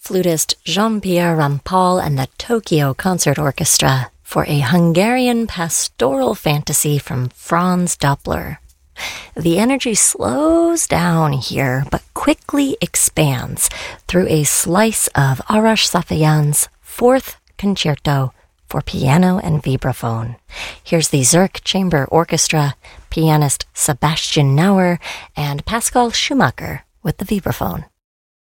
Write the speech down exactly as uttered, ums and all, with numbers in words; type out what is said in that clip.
flutist Jean-Pierre Rampal and the Tokyo Concert Orchestra for a Hungarian pastoral fantasy from Franz Doppler. The energy slows down here, but quickly expands through a slice of Arash Safayan's Fourth Concerto for piano and vibraphone. Here's the Zurich Chamber Orchestra, pianist Sebastian Nauer, and Pascal Schumacher with the vibraphone.